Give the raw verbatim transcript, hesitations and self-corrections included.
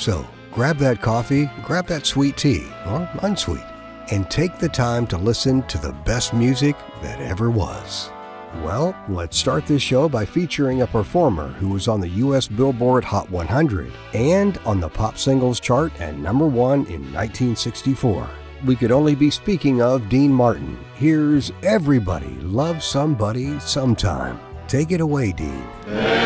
So grab that coffee, grab that sweet tea, or unsweet, and take the time to listen to the best music that ever was. Well, let's start this show by featuring a performer who was on the U S Billboard Hot one hundred and on the pop singles chart at number one in nineteen sixty-four. We could only be speaking of Dean Martin. Here's Everybody Loves Somebody Sometime. Take it away, Dean.